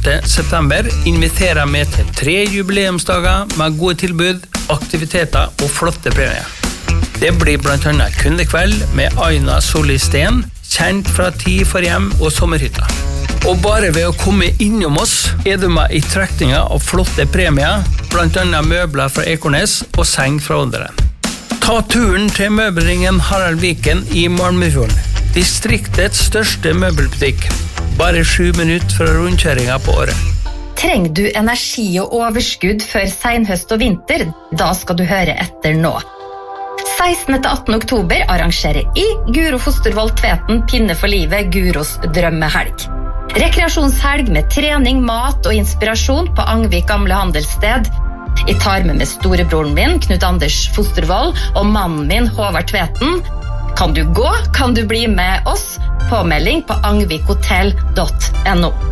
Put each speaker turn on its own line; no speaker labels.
12. september inviterer vi til 3 jubileumsdager med gode tilbud, aktiviteter og flotte premier. Det blir blant annet kundekveld med Aina Solisten, kjent fra Tid for hjem og sommerhytta. Og bare ved å komme innom oss du med i trekninga av flotte premier, blant annet møbler fra Ekornes og seng fra Ånderen. Ta turen til møbelringen Harald Viken i Malmøfjorden, distriktets største møbelbutikk. Bare 7 minutter fra rundkjøringa på året.
Trenger du energi og overskudd før senhøst og vinter? Da skal du høre etter nå. 16. til 18. oktober arrangerer Guro Fostervold Tveten Pinne for livet Guros drømmehelg. Rekreasjonshelg med trening, mat og inspirasjon på Angvik gamle handelssted. Jeg tar med storebroren min, Knut Anders Fostervold, og mannen min, Håvard Tveten. Kan du gå? Kan du bli med oss? Påmelding på angvikhotell.no.